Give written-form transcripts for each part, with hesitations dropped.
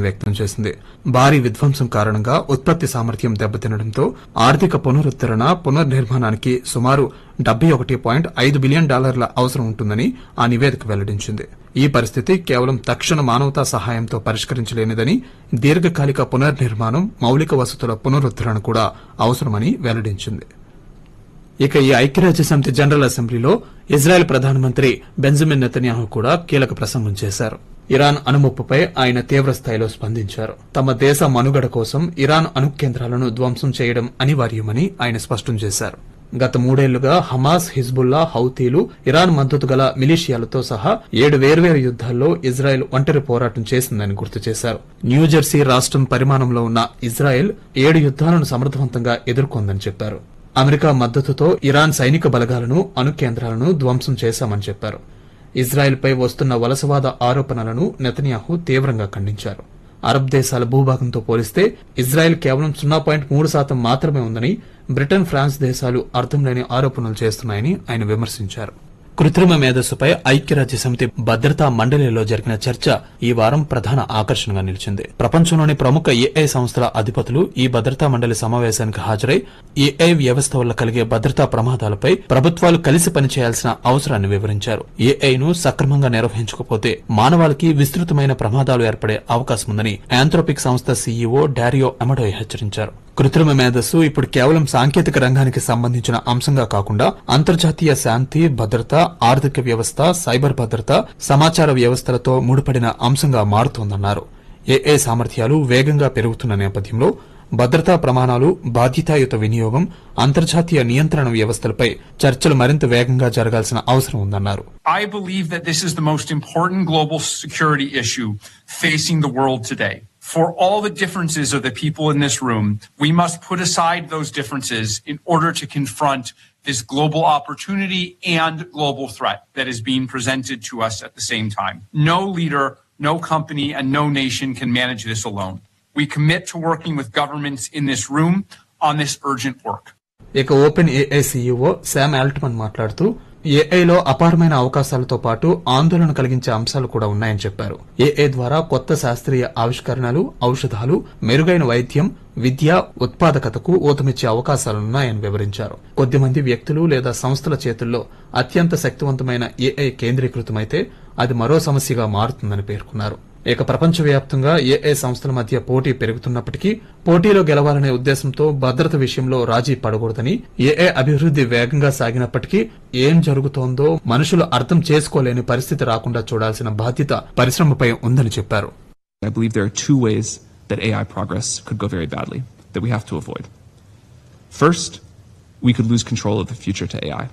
వ్యక్తం చేసింది. భారీ విధ్వంసం కారణంగా ఉత్పత్తి సామర్థ్యం దెబ్బతినడంతో ఆర్థిక పునరుద్దరణ పునర్నిర్మాణానికి సుమారు $71.5 బిలియన్ అవసరం ఉంటుందని ఆ నివేదిక వెల్లడించింది. ఈ పరిస్థితి కేవలం తక్షణ మానవతా సహాయంతో పరిష్కరించలేనిదని, దీర్ఘకాలిక పునర్నిర్మాణం, మౌలిక వసతుల పునరుద్దరణ కూడా అవసరమని వెల్లడించింది. ఇక ఈ ఐక్యరాజ్యసమితి జనరల్ అసెంబ్లీలో ఇజ్రాయెల్ ప్రధానమంత్రి బెంజమిన్ నెతన్యాహు కూడా కీలక ప్రసంగం చేశారు. ఇరాన్ అణుముప్పుపై ఆయన తీవ్రస్థాయిలో స్పందించారు. తమ దేశ మనుగడ కోసం ఇరాన్ అణు కేంద్రాలను ధ్వంసం చేయడం అనివార్యమని ఆయన స్పష్టం చేశారు. గత 3 ఏళ్లుగా హమాస్, హిజ్బుల్లా, హౌతీలు, ఇరాన్ మద్దతు గల మిలీషియాలతో సహా 7 వేర్వేరు యుద్దాల్లో ఇజ్రాయెల్ ఒంటరి పోరాటం చేసిందని గుర్తు చేశారు. న్యూజెర్సీ రాష్టం పరిమాణంలో ఉన్న ఇజ్రాయెల్ 7 యుద్దాలను సమర్థవంతంగా ఎదుర్కొందని చెప్పారు. అమెరికా మద్దతుతో ఇరాన్ సైనిక బలగాలను, అణు కేంద్రాలను ధ్వంసం చేశామని చెప్పారు. ఇజ్రాయెల్పై వస్తున్న వలసవాద ఆరోపణలను నెతన్యాహు తీవ్రంగా ఖండించారు. అరబ్ దేశాల భూభాగంతో పోలిస్తే ఇజ్రాయెల్ కేవలం 0.3% మాత్రమే ఉందని, బ్రిటన్, ఫ్రాన్స్ దేశాలు అర్థం లేని ఆరోపణలు చేస్తున్నాయని ఆయన విమర్శించారు. కృత్రిమ మేధస్సుపై ఐక్యరాజ్యసమితి భద్రతా మండలిలో జరిగిన చర్చ ఈ వారం ప్రధాన ఆకర్షణగా నిలిచింది. ప్రపంచంలోని ప్రముఖ ఏఐ సంస్థల అధిపతులు ఈ భద్రతా మండలి సమావేశానికి హాజరై ఏఐ వ్యవస్థ వల్ల కలిగే భద్రతా ప్రమాదాలపై ప్రభుత్వాలు కలిసి పనిచేయాల్సిన అవసరాన్ని వివరించారు. ఏఐను సక్రమంగా నిర్వహించకపోతే మానవాళికి విస్తృతమైన ప్రమాదాలు ఏర్పడే అవకాశముందని ఆంథ్రోపిక్ సంస్థ సీఈఓ డారియో అమడోయ్ హెచ్చరించారు. కృత్రిమ మేధస్సు ఇప్పుడు కేవలం సాంకేతిక రంగానికి సంబంధించిన అంశంగా కాకుండా అంతర్జాతీయ శాంతి, భద్రత, ఆర్థిక వ్యవస్థ, సైబర్ భద్రత, సమాచార వ్యవస్థలతో ముడిపడిన అంశంగా మారుతోందన్నారు. ఏఐ సామర్థ్యాలు వేగంగా పెరుగుతున్న నేపథ్యంలో భద్రతా ప్రమాణాలు, బాధ్యతాయుత వినియోగం, అంతర్జాతీయ నియంత్రణ వ్యవస్థలపై చర్చలు మరింత వేగంగా జరగాల్సిన అవసరం ఉందన్నారు. I believe that this is the most important global security issue facing the world today. For all the differences of the people in this room, we must put aside those differences in order to confront this global opportunity and global threat that is being presented to us at the same time. No leader, no company, and no nation can manage this alone. We commit to working with governments in this room on this urgent work. ఇక open AI CEO Sam Altman మాట్లాడుతూ ఏఐలో అపారమైన అవకాశాలతో పాటు ఆందోళన కలిగించే అంశాలు కూడా ఉన్నాయని చెప్పారు. ఏఐ ద్వారా కొత్త శాస్త్రీయ ఆవిష్కరణలు, ఔషధాలు, మెరుగైన వైద్యం, విద్య, ఉత్పాదకతకు ఊతమిచ్చే అవకాశాలున్నాయని వివరించారు. కొద్దిమంది వ్యక్తులు లేదా సంస్థల చేతుల్లో అత్యంత శక్తివంతమైన ఏఐ కేంద్రీకృతమైతే అది మరో సమస్యగా మారుతుందని పేర్కొన్నారు. ఇక ప్రపంచవ్యాప్తంగా ఏఐ సంస్థల మధ్య పోటీ పెరుగుతున్నప్పటికీ పోటీలో గెలవాలనే ఉద్దేశంతో భద్రత విషయంలో రాజీ పడకూడదని, ఏఐ అభివృద్ది వేగంగా సాగినప్పటికీ ఏం జరుగుతోందో మనుషులు అర్థం చేసుకోలేని పరిస్థితి రాకుండా చూడాల్సిన బాధ్యత పరిశ్రమపై ఉందని చెప్పారు. I believe there are 2 ways that AI progress could go very badly that we have to avoid. First, we could lose control of the future to AI.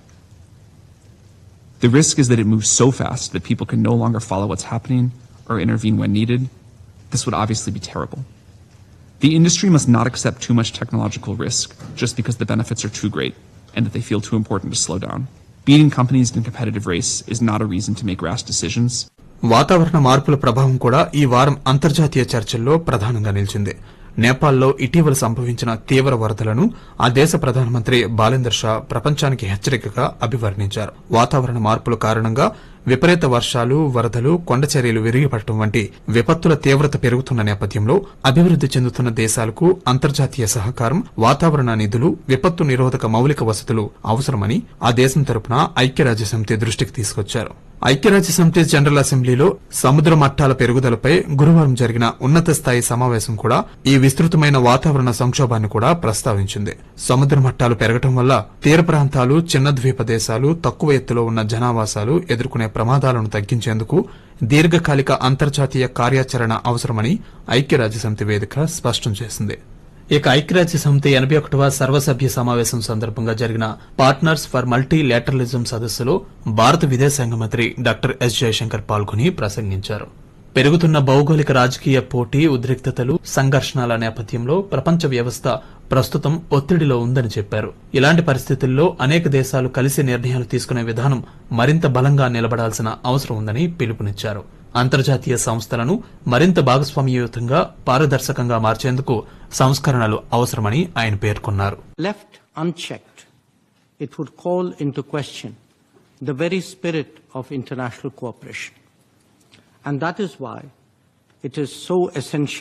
The risk is that it moves so fast that people can no longer follow what's happening or intervene when needed. This would obviously be terrible. The industry must not accept too much technological risk just because the benefits are too great and that they feel too important to slow down. Beating companies in a competitive race is not a reason to make rash decisions. వాతావరణ మార్పుల ప్రభావం కూడా ఈ వారం అంతర్జాతీయ చర్చల్లో ప్రధానంగా నిలిచింది. నేపాల్లో ఇటీవల సంభవించిన తీవ్ర వరదలను ఆ దేశ ప్రధానమంత్రి బాలేందర్ షా ప్రపంచానికి హెచ్చరికగా అభివర్ణించారు. వాతావరణ మార్పుల కారణంగా విపరీత వర్షాలు, వరదలు, కొండచర్యలు విరిగిపడటం వంటి విపత్తుల తీవ్రత పెరుగుతున్న నేపథ్యంలో అభివృద్ది చెందుతున్న దేశాలకు అంతర్జాతీయ సహకారం, వాతావరణ నిధులు, విపత్తు నిరోధక మౌలిక వసతులు అవసరమని ఆ దేశం తరపున ఐక్యరాజ్యసమితి దృష్టికి తీసుకొచ్చారు. ఐక్యరాజ్యసమితి జనరల్ అసెంబ్లీలో సముద్ర మట్టాల పెరుగుదలపై గురువారం జరిగిన ఉన్నత స్థాయి సమావేశం కూడా ఈ విస్తృతమైన వాతావరణ సంక్షోభాన్ని కూడా ప్రస్తావించింది. సముద్ర మట్టాలు పెరగడం వల్ల తీర ప్రాంతాలు, చిన్న ద్వీప దేశాలు, తక్కువ ఎత్తులో ఉన్న జనావాసాలు ఎదుర్కొనే ప్రమాదాలను తగ్గించేందుకు దీర్ఘకాలిక అంతర్జాతీయ కార్యాచరణ అవసరమని ఐక్యరాజ్యసమితి వేదిక స్పష్టం చేసింది. ఇక ఐక్యరాజ్యసమితి 81వ సర్వసభ్య సమావేశం సందర్భంగా జరిగిన పార్ట్నర్స్ ఫర్ మల్టీ లాటరలిజం సదస్సులో భారత విదేశాంగ మంత్రి డాక్టర్ ఎస్ జయశంకర్ పాల్గొని ప్రసంగించారు. పెరుగుతున్న భౌగోళిక రాజకీయ పోటీ, ఉద్రిక్తతలు, సంఘర్షణల నేపథ్యంలో ప్రపంచ వ్యవస్థ ప్రస్తుతం ఒత్తిడిలో ఉందని చెప్పారు. ఇలాంటి పరిస్థితుల్లో అనేక దేశాలు కలిసి నిర్ణయాలు తీసుకునే విధానం మరింత బలంగా నిలబడాల్సిన అవసరం ఉందని పిలుపునిచ్చారు. అంతర్జాతీయ సంస్థలను మరింత భాగస్వామ్యయుతంగా, పారదర్శకంగా మార్చేందుకు సంస్కరణలు అవసరమని ఆయన పేర్కొన్నారు. Left unchecked, it would call into question the very spirit of international cooperation. And that is why it is so essential